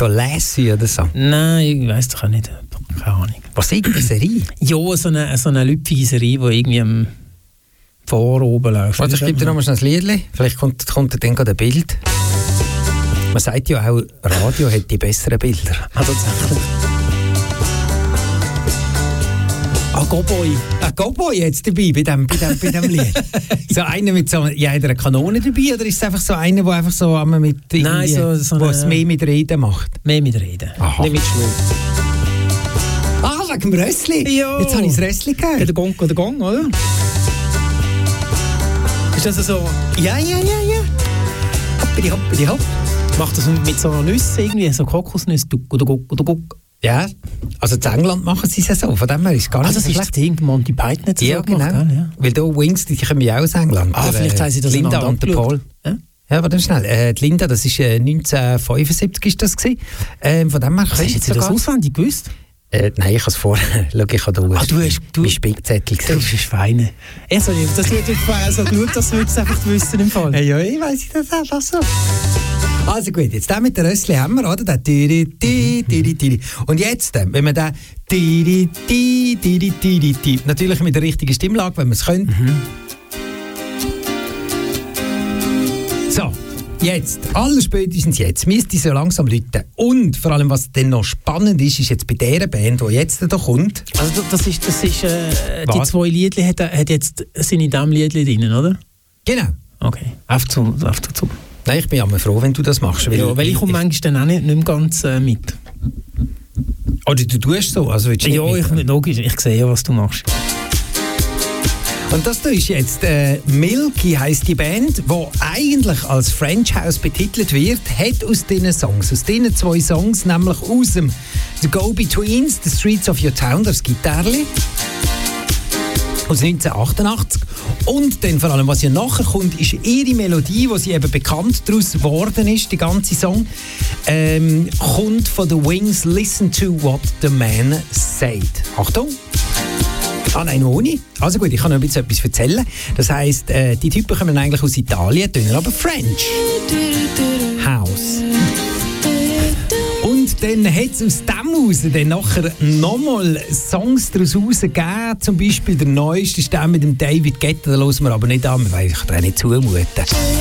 so Lassie oder so? Nein, ich weiss doch auch nicht. Keine Ahnung. Was ist eine Serie? Ja, so eine lüpfige Serie, die irgendwie am Vor oben läuft. Warte, ich gebe dir nochmal ein Liedchen. Vielleicht kommt dann gerade ein Bild. Man sagt ja auch, Radio hat die besseren Bilder. Ah, tatsächlich. Go-Boy jetzt dabei bei dem Lied. So einer mit so einer Kanone dabei, oder ist es einfach so einer, der einfach so mit Nein, so es mehr mit Reden macht? Mehr mit Reden. Aha. Nicht mit Schluck. Wegen dem Rössli? Ja. Jetzt habe ich das Rössli gehört. Ja, der Gong, oder? Ist das so? Ja. Hoppidi hopp. Macht das mit so Nüssen irgendwie, so Kokosnüsse? Guck. Ja, also in England machen sie es ja so, von dem her ist es gar nicht das ist das Ding, Monty Python hat es ja, so gemacht, genau. Ja. Weil da Wings, die kommen ja aus England. Vielleicht haben sie das Linda und der Paul. Ja, warte schnell. Die Linda, das ist 1975 ist das gewesen. Von dem her hast du das auswendig gewusst? Nein, ich habe es vorher. Schau, ich habe da du Spickzettel gesehen. Du bist Schweine. Das wird so gut, dass wir es einfach wissen im Fall. Ja, ich weiss das einfach so. Also gut, jetzt den mit der Rössli haben wir, oder? Und jetzt, wenn wir den natürlich mit der richtigen Stimmlage, wenn wir es können. So, jetzt, allerspätestens jetzt, müsste ich so langsam läuten. Und vor allem, was dann noch spannend ist jetzt bei dieser Band, die jetzt da kommt. Also das ist die zwei Liedli hat jetzt sind in diesem Liedli drin, oder? Genau. Okay, auf zu. Nein, ich bin ja mal froh, wenn du das machst. Weil ich komme manchmal dann auch nicht mehr ganz mit. Oder du tust so? Also logisch, ich sehe ja, was du machst. Und das ist jetzt Milky heisst die Band, die eigentlich als French House betitelt wird, hat aus diesen zwei Songs, nämlich aus dem The Go-Betweens, The Streets of Your Town, das Gitarrli, aus 1988. Und dann vor allem, was ja nachher kommt, ist ihre Melodie, wo sie eben bekannt daraus geworden ist, die ganze Song, kommt von The Wings, Listen to What the Man Said. Achtung! Ah nein, noch nicht. Also gut, ich kann noch ein bisschen etwas erzählen. Das heisst, die Typen kommen eigentlich aus Italien, tönen aber French House. Und dann hat es aus dem raus dann nachher nochmal Songs daraus rausgegeben. Zum Beispiel der neueste ist der mit dem David Guetta, den hören wir aber nicht an, weil ich kann den nicht zumuten.